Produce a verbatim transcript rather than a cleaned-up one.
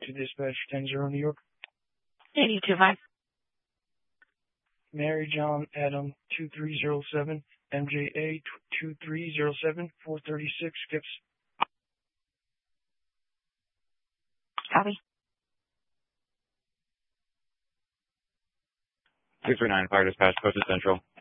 to dispatch ten zero New York. eighty-two five. Mary John Adam two three zero seven, M J A two three zero seven, four thirty-six Skips. Copy. two three nine Fire Dispatch, Posted Central.